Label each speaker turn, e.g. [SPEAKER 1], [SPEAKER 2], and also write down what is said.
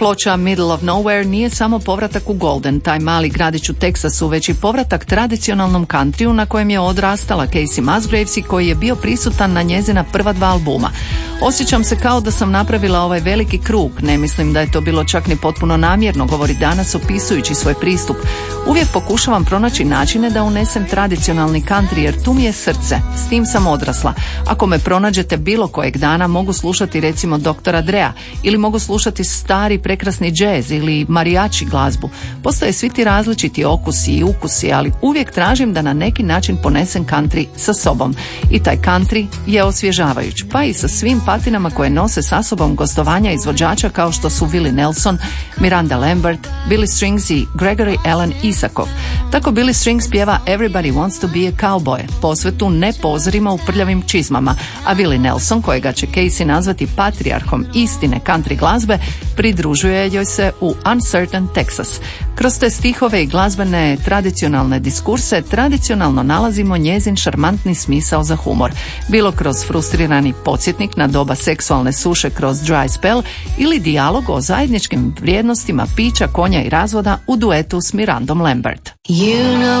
[SPEAKER 1] Ploča Middle of Nowhere nije samo povratak u Golden, taj mali gradić u Teksasu, već i povratak tradicionalnom countryu na kojem je odrastala Casey Musgraves i koji je bio prisutan na njezina prva 2 albuma. Osjećam se kao da sam napravila ovaj veliki krug, ne mislim da je to bilo čak ni potpuno namjerno, govori danas opisujući svoj pristup. Uvijek pokušavam pronaći načine da unesem tradicionalni country jer tu mi je srce, s tim sam odrasla. Ako me pronađete bilo kojeg dana mogu slušati recimo Dr. Drea ili mogu slušati stari prekrasni džez ili mariachi glazbu. Postoje svi ti različiti okusi i ukusi, ali uvijek tražim da na neki način ponesem country sa sobom. I taj country je osvježavajuć, pa i sa svim patinama koje nose sa sobom gostovanja izvođača kao što su Willie Nelson, Miranda Lambert, Billy Strings i Gregory Alan Isakov. Tako Billy Strings pjeva Everybody Wants to be a Cowboy, posvetu ne pozorima u prljavim čizmama, a Willie Nelson, kojega će Casey nazvati patrijarhom istine country glazbe, pridružuje joj se u Uncertain Texas. Kroz te stihove i glazbene tradicionalne diskurse tradicionalno nalazimo njezin šarmantni smisao za humor, bilo kroz frustrirani podsjetnik na doba seksualne suše kroz Dry Spell ili dijalog o zajedničkim vrijednostima pića, konja i razvoda u duetu s Mirandom Lambert.